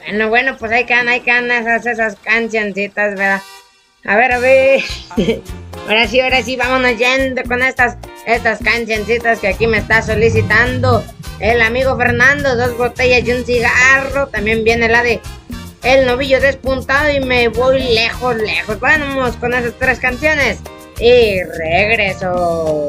Bueno, pues ahí quedan esas cancioncitas, ¿verdad? A ver. Ahora sí, vámonos yendo con estas cancioncitas que aquí me está solicitando el amigo Fernando. 2 botellas y un cigarro. También viene la de El Novillo Despuntado y Me Voy Lejos. Vamos con esas 3 canciones y regreso.